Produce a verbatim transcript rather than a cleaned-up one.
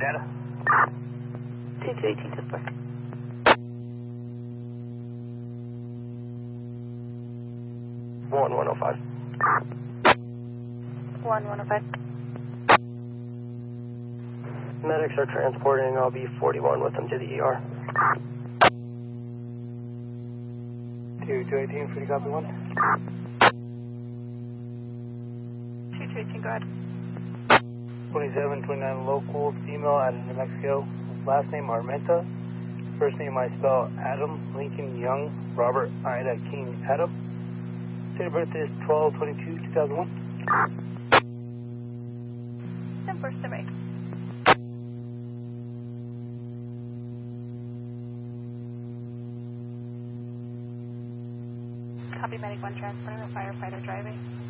Data. two two eighteen to Spark. one one oh five. one one oh five. Medics are transporting. I'll be forty-one with them to the E R. two two eighteen, pretty copy one. two two eighteen, go ahead. twenty-seven twenty-nine local, female out of New Mexico. Last name Armenta. First name I spell Adam Lincoln Young, Robert Ida King Adam. Date of birth is twelve twenty-two two thousand one. And first survey. Copy medic one transporting, a firefighter driving.